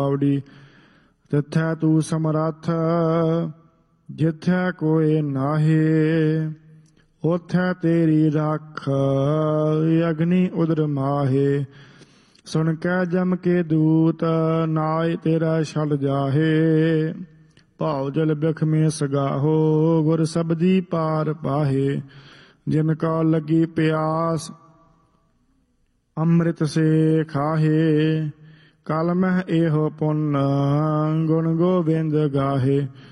ਤਿਥੈ ਤੂੰ ਸਮਰੱਥ ਜਿਥੈ ਕੋਇ ਨਾਹੀ। ਉਥੈ ਤੇਰੀ ਰੱਖ ਅਗਨੀ ਉਦਰ ਮਾਹੇ। ਸੁਣ ਕੈ ਜਮ ਕੇ ਦੂਤ ਨਾਇ ਤੇਰਾ ਛਲ ਜਾਹੇ। ਭਾਉ ਜਲ ਬਿਖ ਮੇ ਸਗਾਹੋ ਗੁਰ ਸਬਦੀ ਪਾਰ ਪਾਹੇ। ਜਿਨ ਕਾ ਲੱਗੀ ਪਿਆਸ ਅੰਮ੍ਰਿਤ ਸੇ ਖਾਹੇ। ਕਲ ਮਹਿ ਇਹੋ ਪੁੰਨ ਗੁਣ ਗੋਬਿੰਦ ਗਾਹੇ।